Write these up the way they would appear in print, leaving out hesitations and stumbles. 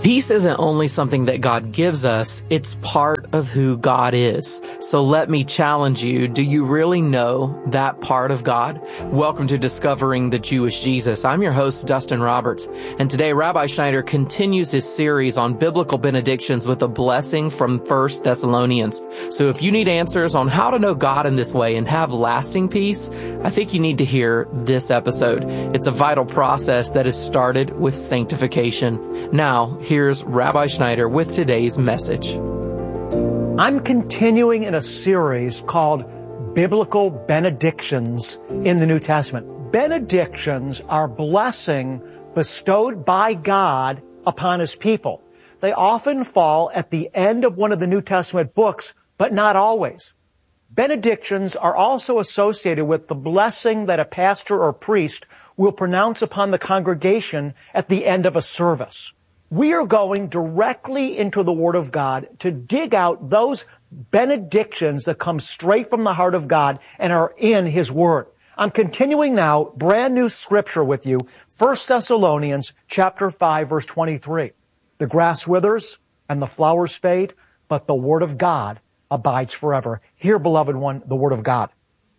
Peace isn't only something that God gives us, it's part of who God is. So let me challenge you, do you really know that part of God? Welcome to Discovering the Jewish Jesus. I'm your host, Dustin Roberts, and today Rabbi Schneider continues his series on biblical benedictions with a blessing from 1 Thessalonians. So if you need answers on how to know God in this way and have lasting peace, I think you need to hear this episode. It's a vital process that is started with sanctification. Now, here's Rabbi Schneider with today's message. I'm continuing in a series called Biblical Benedictions in the New Testament. Benedictions are blessing bestowed by God upon His people. They often fall at the end of one of the New Testament books, but not always. Benedictions are also associated with the blessing that a pastor or priest will pronounce upon the congregation at the end of a service. We are going directly into the Word of God to dig out those benedictions that come straight from the heart of God and are in His Word. I'm continuing now, brand new scripture with you, 1 Thessalonians chapter 5, verse 23. The grass withers and the flowers fade, but the Word of God abides forever. Hear, beloved one, the Word of God.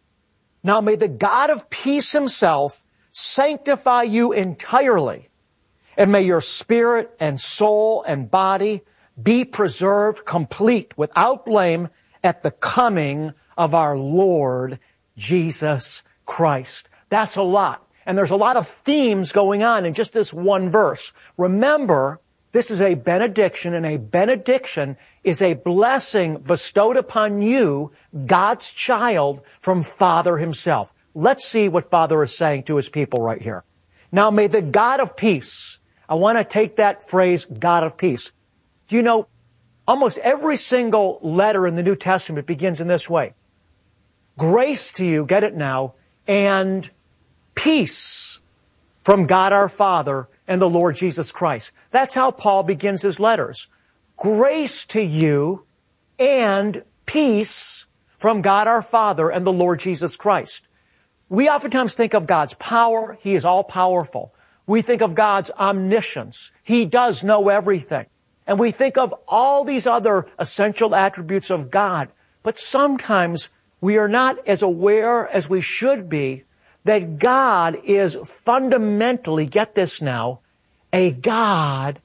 Now may the God of peace Himself sanctify you entirely, and may your spirit and soul and body be preserved complete without blame at the coming of our Lord Jesus Christ. That's a lot. And there's a lot of themes going on in just this one verse. Remember, this is a benediction, and a benediction is a blessing bestowed upon you, God's child, from Father Himself. Let's see what Father is saying to His people right here. Now may the God of peace, I want to take that phrase, God of peace. Do you know, almost every single letter in the New Testament begins in this way. Grace to you, get it now, and peace from God our Father and the Lord Jesus Christ. That's how Paul begins his letters. Grace to you and peace from God our Father and the Lord Jesus Christ. We oftentimes think of God's power. He is all-powerful. We think of God's omniscience. He does know everything. And we think of all these other essential attributes of God. But sometimes we are not as aware as we should be that God is fundamentally, get this now, a God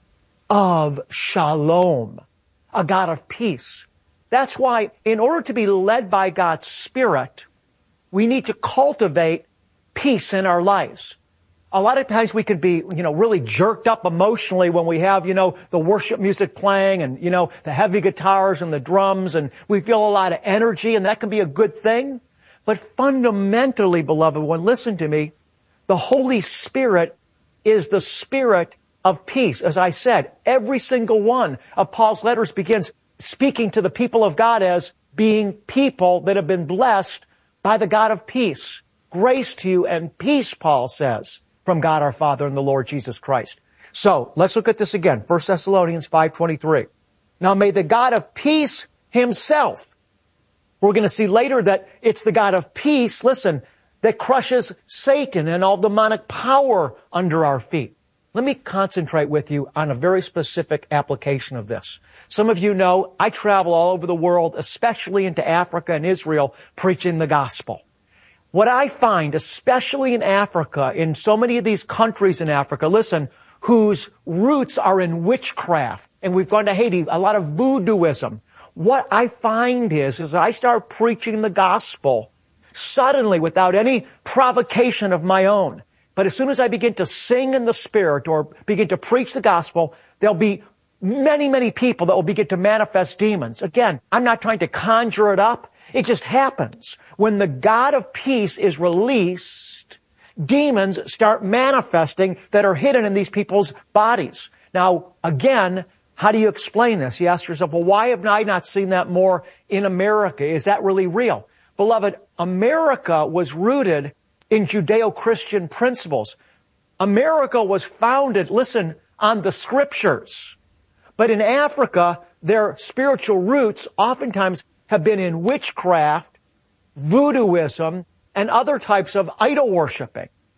of shalom, a God of peace. That's why in order to be led by God's Spirit, we need to cultivate peace in our lives. A lot of times we can be, really jerked up emotionally when we have, the worship music playing and, the heavy guitars and the drums, and we feel a lot of energy, and that can be a good thing. But fundamentally, beloved one, listen to me, the Holy Spirit is the Spirit of peace. As I said, every single one of Paul's letters begins speaking to the people of God as being people that have been blessed by the God of peace. Grace to you and peace, Paul says, from God our Father and the Lord Jesus Christ. So, let's look at this again. 1 Thessalonians 5:23. Now may the God of peace Himself, we're going to see later that it's the God of peace, listen, that crushes Satan and all demonic power under our feet. Let me concentrate with you on a very specific application of this. Some of you know I travel all over the world, especially into Africa and Israel, preaching the gospel. What I find, especially in Africa, in so many of these countries in Africa, listen, whose roots are in witchcraft, and we've gone to Haiti, a lot of voodooism. What I find is, as I start preaching the gospel, suddenly, without any provocation of my own, but as soon as I begin to sing in the Spirit or begin to preach the gospel, there'll be many, many people that will begin to manifest demons. Again, I'm not trying to conjure it up. It just happens. When the God of peace is released, demons start manifesting that are hidden in these people's bodies. Now, again, how do you explain this? You ask yourself, well, why have I not seen that more in America? Is that really real? Beloved, America was rooted in Judeo-Christian principles. America was founded, listen, on the Scriptures. But in Africa, their spiritual roots oftentimes have been in witchcraft, voodooism, and other types of idol worshiping.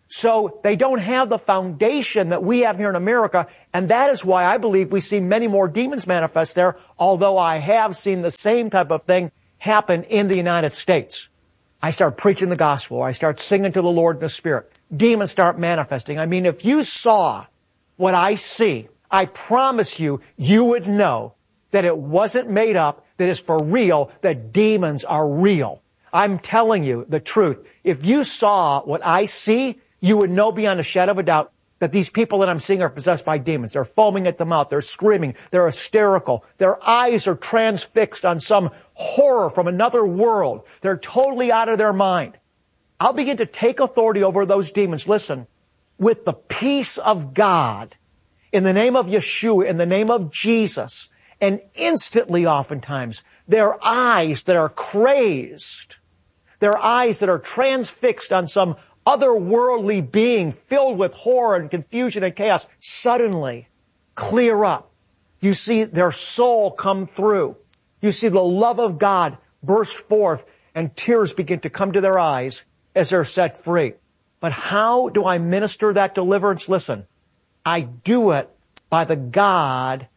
So they don't have the foundation that we have here in America, and that is why I believe we see many more demons manifest there, although I have seen the same type of thing happen in the United States. I start preaching the gospel, I start singing to the Lord in the Spirit. Demons start manifesting. I mean, if you saw what I see, I promise you, you would know that it wasn't made up, that it's for real, that demons are real. I'm telling you the truth. If you saw what I see, you would know beyond a shadow of a doubt that these people that I'm seeing are possessed by demons. They're foaming at the mouth. They're screaming. They're hysterical. Their eyes are transfixed on some horror from another world. They're totally out of their mind. I'll begin to take authority over those demons. Listen, with the peace of God, in the name of Yeshua, in the name of Jesus, and instantly oftentimes, their eyes that are crazed, their eyes that are transfixed on some otherworldly being filled with horror and confusion and chaos suddenly clear up. You see their soul come through. You see the love of God burst forth and tears begin to come to their eyes as they're set free. But how do I minister that deliverance? Listen, I do it by the God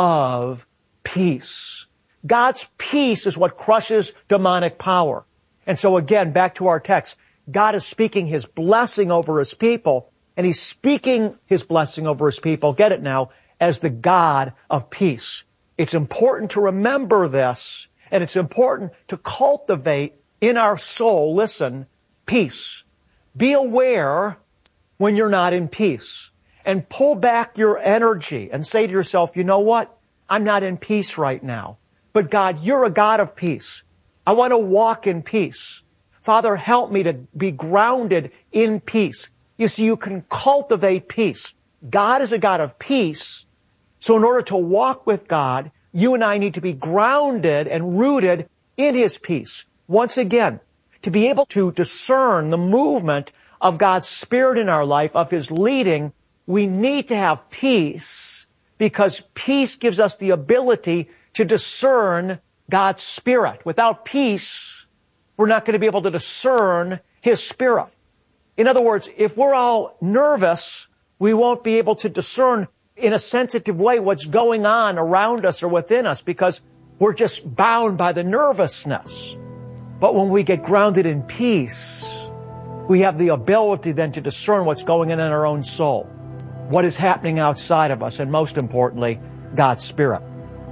of peace. God's peace is what crushes demonic power. And so again, back to our text, God is speaking His blessing over His people, and He's speaking His blessing over His people, get it now, as the God of peace. It's important to remember this, and it's important to cultivate in our soul, listen, peace. Be aware when you're not in peace, and pull back your energy and say to yourself, you know what? I'm not in peace right now. But God, you're a God of peace. I want to walk in peace. Father, help me to be grounded in peace. You see, you can cultivate peace. God is a God of peace. So in order to walk with God, you and I need to be grounded and rooted in His peace. Once again, to be able to discern the movement of God's Spirit in our life, of His leading, we need to have peace, because peace gives us the ability to discern God's Spirit. Without peace, we're not going to be able to discern His Spirit. In other words, if we're all nervous, we won't be able to discern in a sensitive way what's going on around us or within us, because we're just bound by the nervousness. But when we get grounded in peace, we have the ability then to discern what's going on in our own soul, what is happening outside of us, and most importantly, God's Spirit.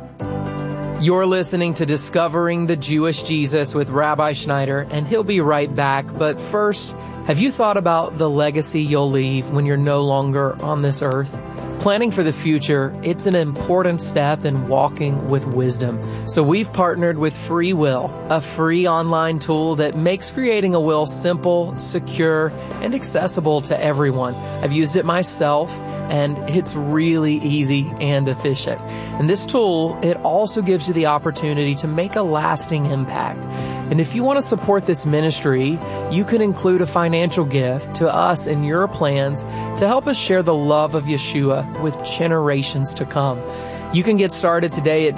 You're listening to Discovering the Jewish Jesus with Rabbi Schneider, and he'll be right back. But first, have you thought about the legacy you'll leave when you're no longer on this earth? Planning for the future, it's an important step in walking with wisdom. So we've partnered with Free Will, a free online tool that makes creating a will simple, secure, and accessible to everyone. I've used it myself, and it's really easy and efficient. And this tool, it also gives you the opportunity to make a lasting impact. And if you want to support this ministry, you can include a financial gift to us in your plans to help us share the love of Yeshua with generations to come. You can get started today at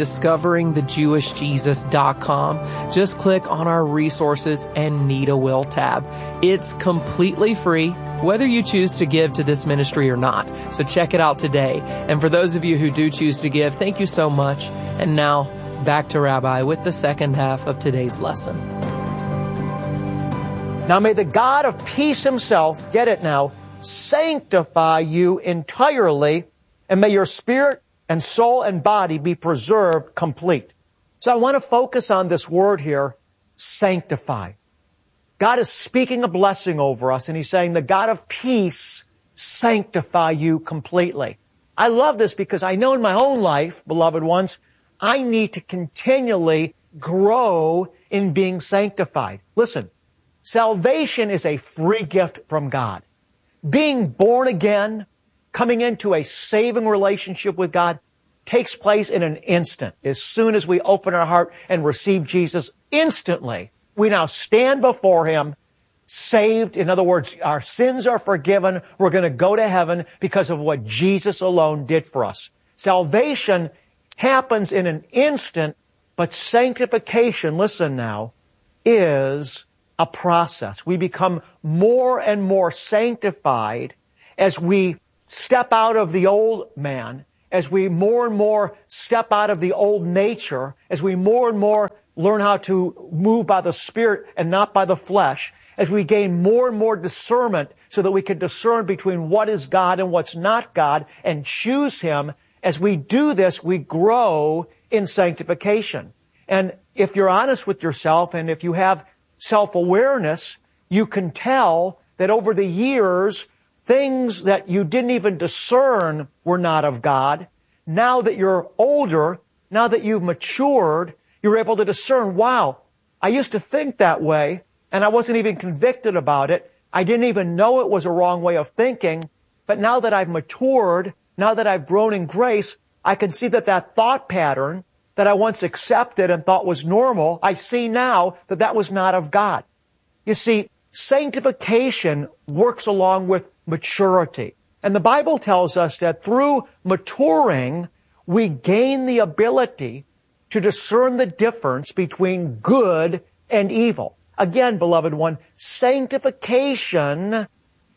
discoveringthejewishjesus.com. Just click on our resources and Need a Will tab. It's completely free, whether you choose to give to this ministry or not. So check it out today. And for those of you who do choose to give, thank you so much. And now, back to Rabbi with the second half of today's lesson. Now may the God of peace Himself, get it now, sanctify you entirely, and may your spirit and soul and body be preserved complete. So I want to focus on this word here, sanctify. God is speaking a blessing over us, and He's saying, the God of peace sanctify you completely. I love this because I know in my own life, beloved ones, I need to continually grow in being sanctified. Listen, salvation is a free gift from God. Being born again, coming into a saving relationship with God, takes place in an instant. As soon as we open our heart and receive Jesus, instantly, we now stand before Him, saved. In other words, our sins are forgiven. We're going to go to heaven because of what Jesus alone did for us. Salvation happens in an instant, but sanctification, listen now, is a process. We become more and more sanctified as we step out of the old man, as we more and more step out of the old nature, as we more and more learn how to move by the Spirit and not by the flesh, as we gain more and more discernment so that we can discern between what is God and what's not God and choose Him. As we do this, we grow in sanctification. And if you're honest with yourself and if you have self-awareness, you can tell that over the years, things that you didn't even discern were not of God. Now that you're older, now that you've matured, you're able to discern, wow, I used to think that way, and I wasn't even convicted about it. I didn't even know it was a wrong way of thinking. But now that I've matured, now that I've grown in grace, I can see that that thought pattern that I once accepted and thought was normal, I see now that that was not of God. You see, sanctification works along with maturity. And the Bible tells us that through maturing, we gain the ability to discern the difference between good and evil. Again, beloved one, sanctification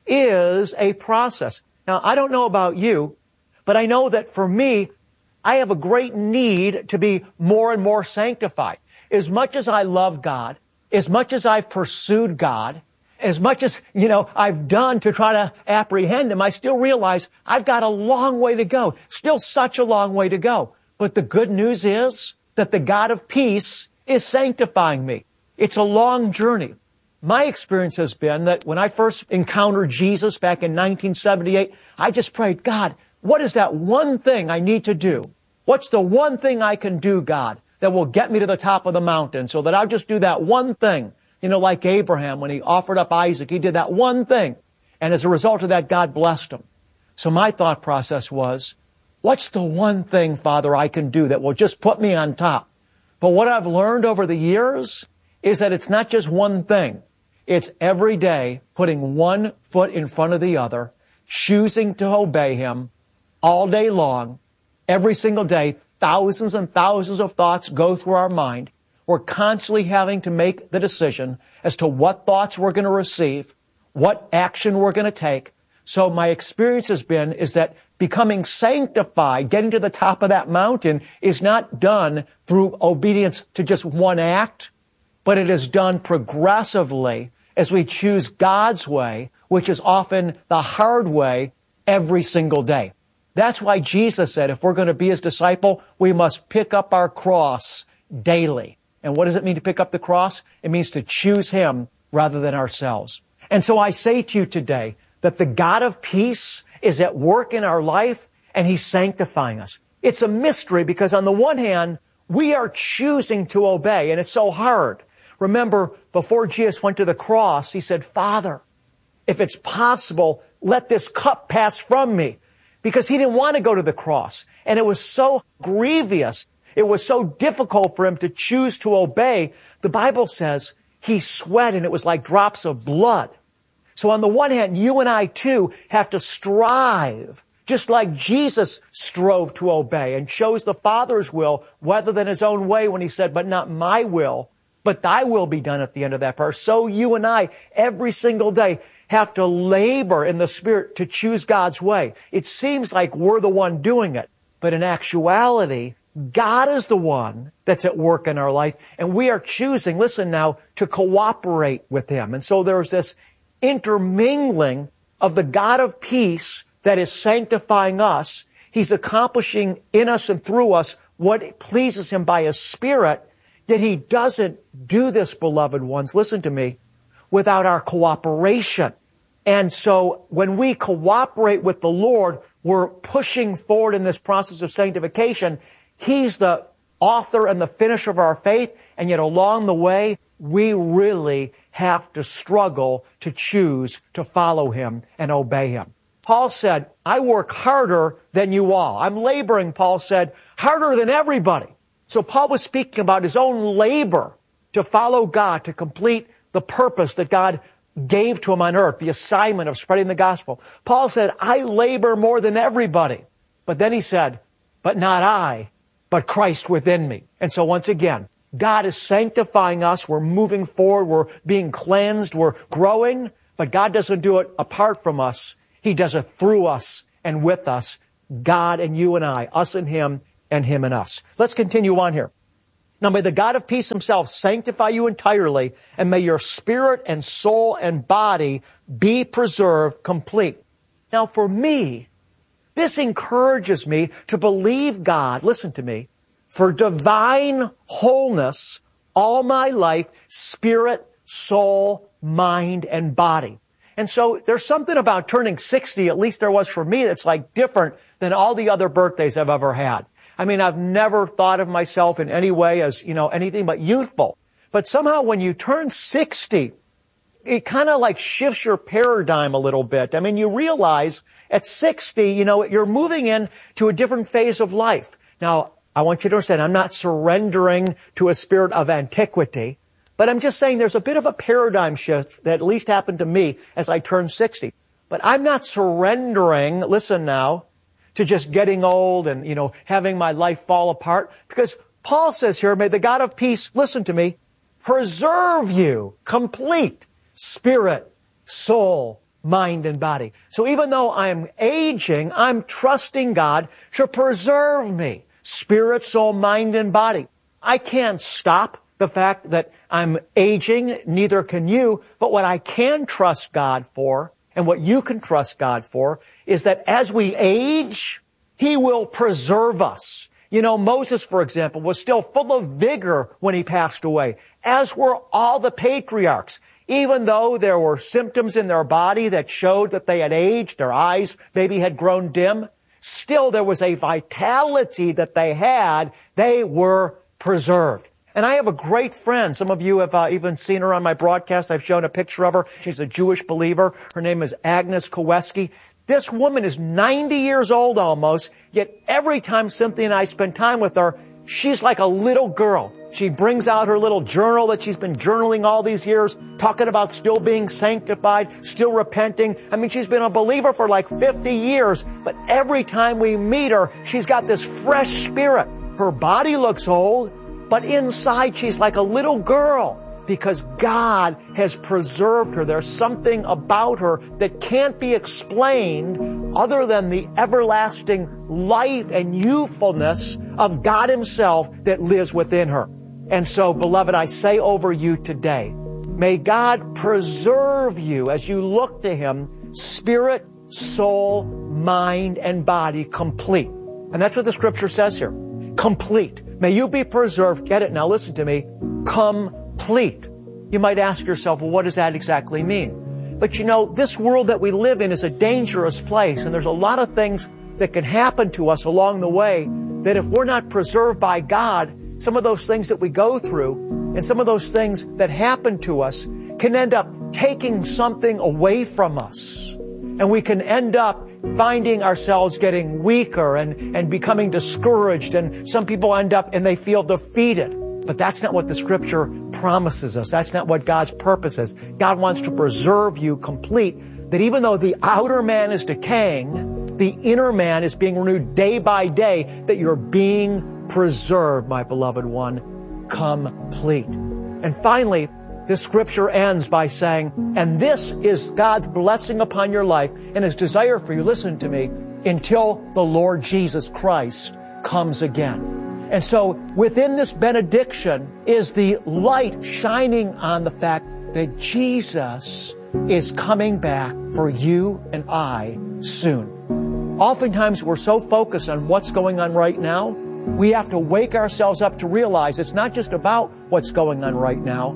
is a process. Now, I don't know about you, but I know that for me, I have a great need to be more and more sanctified. As much as I love God, as much as I've pursued God, as much as, I've done to try to apprehend Him, I still realize I've got a long way to go. Still such a long way to go. But the good news is that the God of peace is sanctifying me. It's a long journey. My experience has been that when I first encountered Jesus back in 1978, I just prayed, God, what is that one thing I need to do? What's the one thing I can do, God, that will get me to the top of the mountain so that I'll just do that one thing? Like Abraham, when he offered up Isaac, he did that one thing. And as a result of that, God blessed him. So my thought process was, what's the one thing, Father, I can do that will just put me on top? But what I've learned over the years is that it's not just one thing. It's every day putting one foot in front of the other, choosing to obey Him all day long. Every single day, thousands and thousands of thoughts go through our mind. We're constantly having to make the decision as to what thoughts we're going to receive, what action we're going to take. So my experience has been is that becoming sanctified, getting to the top of that mountain, is not done through obedience to just one act, but it is done progressively as we choose God's way, which is often the hard way, every single day. That's why Jesus said if we're going to be His disciple, we must pick up our cross daily. And what does it mean to pick up the cross? It means to choose Him rather than ourselves. And so I say to you today that the God of peace is at work in our life and He's sanctifying us. It's a mystery because on the one hand, we are choosing to obey and it's so hard. Remember, before Jesus went to the cross, He said, Father, if it's possible, let this cup pass from me. Because He didn't want to go to the cross. And it was so grievous. It was so difficult for Him to choose to obey. The Bible says He sweat and it was like drops of blood. So on the one hand, you and I too have to strive, just like Jesus strove to obey and chose the Father's will rather than His own way when He said, but not my will, but thy will be done at the end of that prayer. So you and I, every single day, have to labor in the Spirit to choose God's way. It seems like we're the one doing it, but in actuality, God is the one that's at work in our life, and we are choosing, listen now, to cooperate with Him. And so there's this intermingling of the God of peace that is sanctifying us. He's accomplishing in us and through us what pleases Him by His Spirit, yet He doesn't do this, beloved ones, listen to me, without our cooperation. And so when we cooperate with the Lord, we're pushing forward in this process of sanctification. He's the author and the finisher of our faith, and yet along the way, we really have to struggle to choose to follow Him and obey Him. Paul said, I work harder than you all. I'm laboring, Paul said, harder than everybody. So Paul was speaking about his own labor to follow God, to complete the purpose that God gave to him on earth, the assignment of spreading the gospel. Paul said, I labor more than everybody. But then he said, but not I, but Christ within me. And so once again, God is sanctifying us. We're moving forward. We're being cleansed. We're growing. But God doesn't do it apart from us. He does it through us and with us. God and you and I, us and Him and us. Let's continue on here. Now may the God of peace Himself sanctify you entirely, and may your spirit and soul and body be preserved complete. Now for me, this encourages me to believe God, listen to me, for divine wholeness all my life, spirit, soul, mind, and body. And so there's something about turning 60, at least there was for me, that's like different than all the other birthdays I've ever had. I mean, I've never thought of myself in any way as, anything but youthful. But somehow when you turn 60, it kind of like shifts your paradigm a little bit. I mean, you realize at 60, you're moving into a different phase of life. Now, I want you to understand, I'm not surrendering to a spirit of antiquity, but I'm just saying there's a bit of a paradigm shift that at least happened to me as I turned 60. But I'm not surrendering, listen now, to just getting old and, having my life fall apart. Because Paul says here, may the God of peace, listen to me, preserve you complete, spirit, soul, mind, and body. So even though I'm aging, I'm trusting God to preserve me, spirit, soul, mind, and body. I can't stop the fact that I'm aging, neither can you, but what I can trust God for, and what you can trust God for, is that as we age, He will preserve us. Moses, for example, was still full of vigor when he passed away, as were all the patriarchs. Even though there were symptoms in their body that showed that they had aged, their eyes maybe had grown dim, still there was a vitality that they had. They were preserved. And I have a great friend. Some of you have even seen her on my broadcast. I've shown a picture of her. She's a Jewish believer. Her name is Agnes Koweski. This woman is 90 years old almost, yet every time Cynthia and I spend time with her, she's like a little girl. She brings out her little journal that she's been journaling all these years, talking about still being sanctified, still repenting. I mean, she's been a believer for like 50 years, but every time we meet her, she's got this fresh spirit. Her body looks old, but inside she's like a little girl because God has preserved her. There's something about her that can't be explained other than the everlasting life and youthfulness of God Himself that lives within her. And so, beloved, I say over you today, may God preserve you as you look to Him, spirit, soul, mind, and body complete. And that's what the Scripture says here. Complete. May you be preserved. Get it? Now listen to me. Complete. You might ask yourself, well, what does that exactly mean? But this world that we live in is a dangerous place, and there's a lot of things that can happen to us along the way that if we're not preserved by God, some of those things that we go through and some of those things that happen to us can end up taking something away from us. And we can end up finding ourselves getting weaker and becoming discouraged. And some people end up and they feel defeated. But that's not what the Scripture promises us. That's not what God's purpose is. God wants to preserve you complete, that even though the outer man is decaying, the inner man is being renewed day by day, that you're being preserved, my beloved one, complete. And finally, this Scripture ends by saying, and this is God's blessing upon your life and His desire for you, listen to me, until the Lord Jesus Christ comes again. And so within this benediction is the light shining on the fact that Jesus is coming back for you and I soon. Oftentimes we're so focused on what's going on right now, we have to wake ourselves up to realize it's not just about what's going on right now.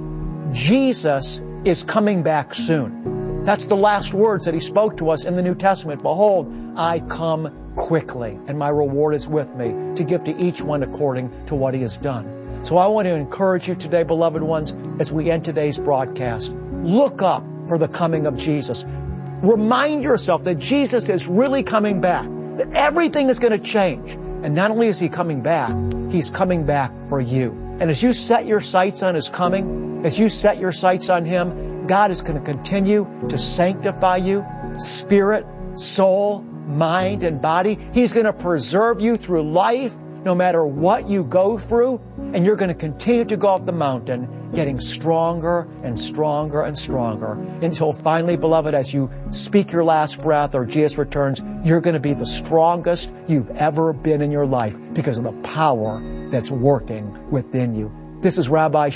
Jesus is coming back soon. That's the last words that He spoke to us in the New Testament. Behold, I come quickly, and my reward is with me to give to each one according to what he has done. So I want to encourage you today, beloved ones, as we end today's broadcast, look up for the coming of Jesus. Remind yourself that Jesus is really coming back, that everything is going to change. And not only is He coming back, He's coming back for you. And as you set your sights on His coming, as you set your sights on Him, God is going to continue to sanctify you, spirit, soul, mind, and body. He's going to preserve you through life, no matter what you go through. And And you're going to continue to go up the mountain, getting stronger and stronger and stronger until finally, beloved, as you speak your last breath or Jesus returns, you're going to be the strongest you've ever been in your life because of the power that's working within you. This is Rabbi